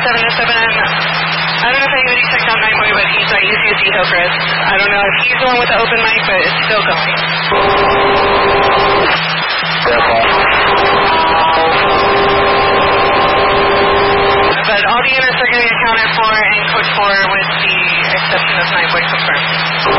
7 to 7. I don't know if anybody checked out Night Boy, but he's not using his vehicle, Chris. I don't know if he's the one with the open mic, but it's still going. But all the units are getting accounted for, and Code 4